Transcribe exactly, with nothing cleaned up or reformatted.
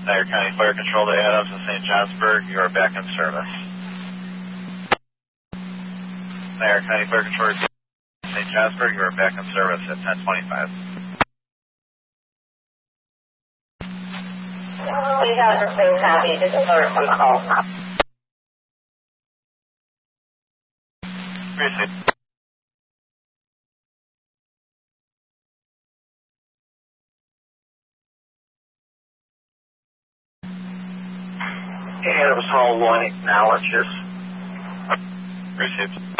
Dyer County Fire Control to Adams and Saint Johnsburg, you are back in service. Dyer County Fire Control to Saint Johnsburg, you are back in service at ten twenty-five. We have a free copy. This is order from the call. Received. Adams Hall one acknowledges. Received.